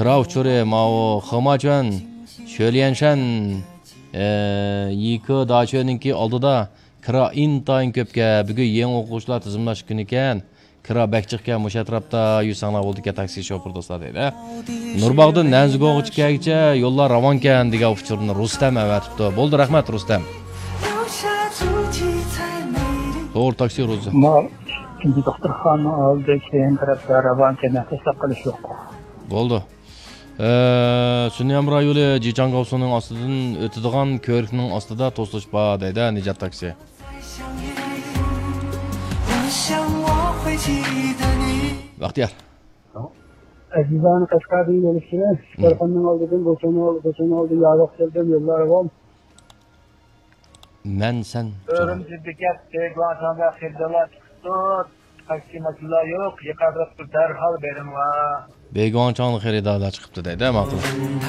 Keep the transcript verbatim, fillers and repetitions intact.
kira uchuri mao Xamachuan Sho'liyanshan Yiko Dachoninki oldida kira intayin ko'pga bugun yangi o'quvchilar tizimlash kuni ekan. Kira bakchiqga mush atrofda yusanglar bo'ldi ke taksi shofir do'stlar deydi. Nurbog'dan Nanzug'ochgacha yo'llar ravon ekan degan uchurni Rustam avatibdi. Bo'ldi, rahmat Rustam. To'g'ri taksi Rustam. Ikinci doktorxona oldi, keyin tarafda ravon ekan, hisob qilish yo'q. Bo'ldi. Sunyam rayoli Jichangavsuning ostidan o'tadigan ko'rikning ostida to'silish bor deydi Nijat taksi. Baxtiyor. Azizani Qashqarga yo'lishini, Sharqonning oldidan Bo'ston oldi, Bo'ston oldi yo'q keldim, yo'llar bor. Men sen. O'rimchiga tegvonda xirdalar chiqdi. Taksi masala yo'q, yiqarib darhol beringlar. Begonchon xaridorlar chiqibdi deydi, ma'qul.